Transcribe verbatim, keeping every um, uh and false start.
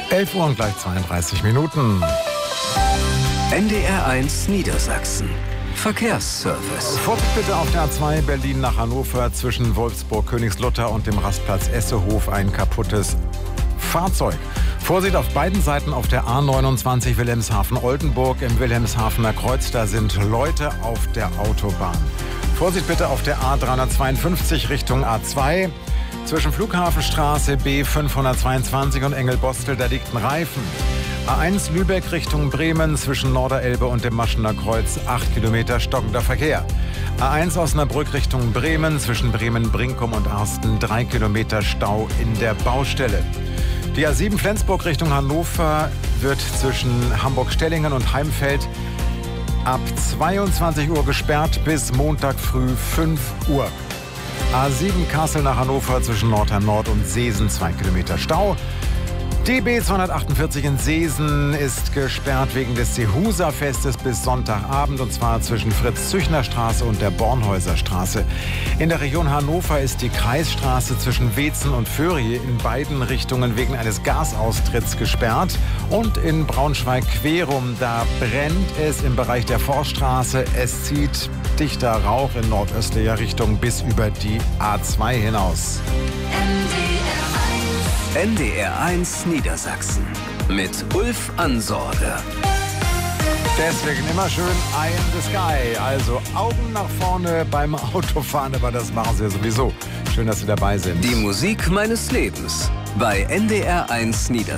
elf Uhr und gleich zweiunddreißig Minuten. N D R eins Niedersachsen. Verkehrsservice. Vorsicht bitte auf der A zwei Berlin nach Hannover zwischen Wolfsburg, Königslutter und dem Rastplatz Essehof ein kaputtes Fahrzeug. Vorsicht auf beiden Seiten auf der A neunundzwanzig Wilhelmshaven-Oldenburg im Wilhelmshavener Kreuz. Da sind Leute auf der Autobahn. Vorsicht bitte auf der A dreihundertzweiundfünfzig Richtung A zwei. Zwischen Flughafenstraße B fünfhundertzweiundzwanzig und Engelbostel, da liegt ein Reifen. A eins Lübeck Richtung Bremen zwischen Norderelbe und dem Maschener Kreuz, acht Kilometer stockender Verkehr. A eins Osnabrück Richtung Bremen zwischen Bremen-Brinkum und Arsten, drei Kilometer Stau in der Baustelle. Die A sieben Flensburg Richtung Hannover wird zwischen Hamburg-Stellingen und Heimfeld ab zweiundzwanzig Uhr gesperrt bis Montag früh fünf Uhr. A sieben Kassel nach Hannover zwischen Nordheim Nord und Seesen, zwei Kilometer Stau. D B zweihundertachtundvierzig in Seesen ist gesperrt wegen des Sehusa-Festes bis Sonntagabend, und zwar zwischen Fritz-Züchner-Straße und der Bornhäuser-Straße. In der Region Hannover ist die Kreisstraße zwischen Weetzen und Föhriye in beiden Richtungen wegen eines Gasaustritts gesperrt. Und in Braunschweig-Querum, da brennt es im Bereich der Forststraße. Es zieht dichter Rauch in nordöstlicher Richtung bis über die A zwei hinaus. N D R eins Niedersachsen mit Ulf Ansorge. Deswegen immer schön Eye in the Sky. Also Augen nach vorne beim Autofahren, aber das machen Sie ja sowieso. Schön, dass Sie dabei sind. Die Musik meines Lebens bei N D R eins Niedersachsen.